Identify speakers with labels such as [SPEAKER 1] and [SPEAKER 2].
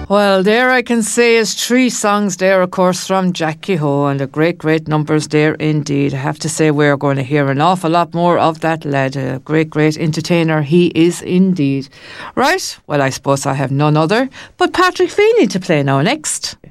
[SPEAKER 1] Well, there I can say is 3 songs there, of course, from Jackie Ho, and the great, great numbers there indeed. I have to say we're going to hear an awful lot more of that lad. A great, great entertainer he is indeed. Right, well, I suppose I have none other but Patrick Feeney to play now next.